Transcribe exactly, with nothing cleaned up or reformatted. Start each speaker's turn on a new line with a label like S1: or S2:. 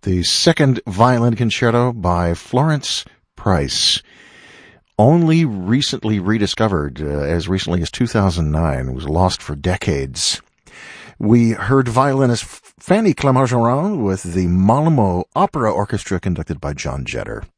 S1: the second violin concerto by Florence Price, only recently rediscovered, uh, as recently as two thousand nine. It was lost for decades. We heard violinist Fanny Clermont-Ferrand with the Malmo Opera Orchestra conducted by John Jetter.